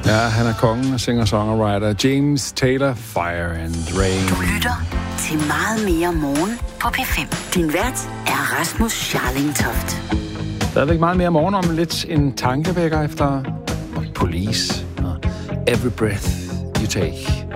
Ja, han er kongen og singer-songwriter James Taylor, Fire and Rain. Du lytter til meget mere morgen på P5. Din vært er Rasmus Scharling-Toft. Stadigvæk meget mere morgen om lidt en tankevækker efter Police og Every Breath You Take.